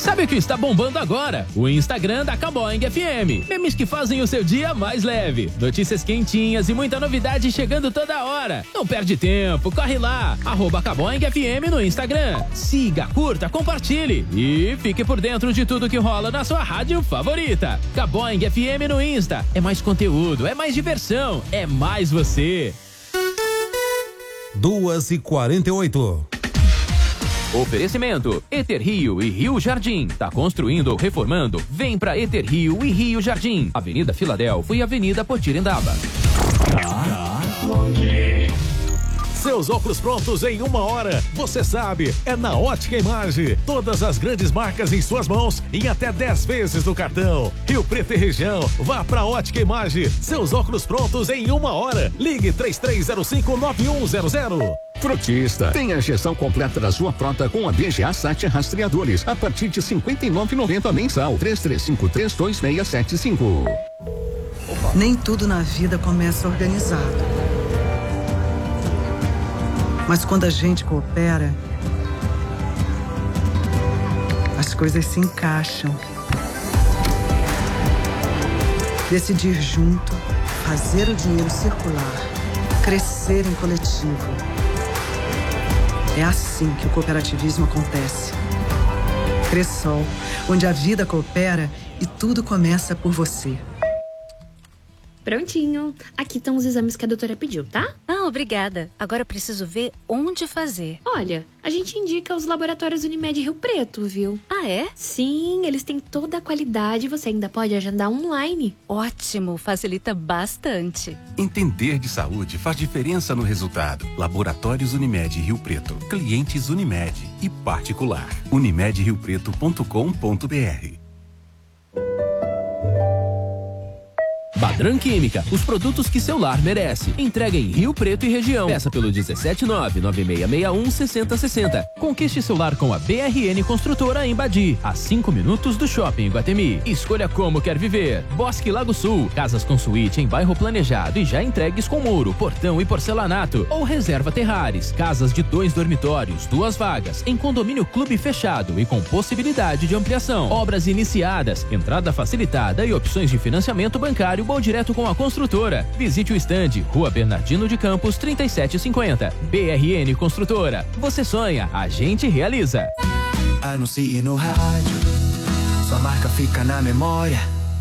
Sabe o que está bombando agora? O Instagram da Caboing FM. Memes que fazem o seu dia mais leve. Notícias quentinhas e muita novidade chegando toda hora. Não perde tempo, corre lá. @Caboing FM no Instagram. Siga, curta, compartilhe e fique por dentro de tudo que rola na sua rádio favorita. Caboing FM no Insta. É mais conteúdo, é mais diversão, é mais você. 2h48. Oferecimento: Eter Rio e Rio Jardim. Tá construindo ou reformando? Vem pra Eter Rio e Rio Jardim. Avenida Filadélfia e Avenida Potirendaba. Seus óculos prontos em 1 hora. Você sabe, é na Ótica Imagem. Todas as grandes marcas em suas mãos em até 10 vezes no cartão. Rio Preto e região, vá pra Ótica Imagem. Seus óculos prontos em 1 hora. Ligue 33059100. Frotista, tem a gestão completa da sua frota com a BGA Sat Rastreadores a partir de R$ 59,90 mensal. 33532675. Nem tudo na vida começa organizado. Mas quando a gente coopera, as coisas se encaixam. Decidir junto, fazer o dinheiro circular, crescer em coletivo. É assim que o cooperativismo acontece. Cressol, onde a vida coopera e tudo começa por você. Prontinho. Aqui estão os exames que a doutora pediu, tá? Ah, obrigada. Agora eu preciso ver onde fazer. Olha, a gente indica os laboratórios Unimed Rio Preto, viu? Ah, é? Sim, eles têm toda a qualidade e você ainda pode agendar online. Ótimo, facilita bastante. Entender de saúde faz diferença no resultado. Laboratórios Unimed Rio Preto. Clientes Unimed e particular. unimedriopreto.com.br. Badran Química, os produtos que seu lar merece. Entrega em Rio Preto e região. Peça pelo 17996616060. Conquiste seu lar com a BRN Construtora em Badi, a 5 minutos do Shopping Iguatemi. Escolha como quer viver. Bosque Lago Sul, casas com suíte em bairro planejado e já entregues com muro, portão e porcelanato. Ou Reserva Terrares, casas de 2 dormitórios, 2 vagas, em condomínio clube fechado e com possibilidade de ampliação. Obras iniciadas, entrada facilitada e opções de financiamento bancário ou direto com a construtora. Visite o estande, Rua Bernardino de Campos, 3750. BRN Construtora. Você sonha, a gente realiza. Anuncie no rádio, sua marca fica na memória.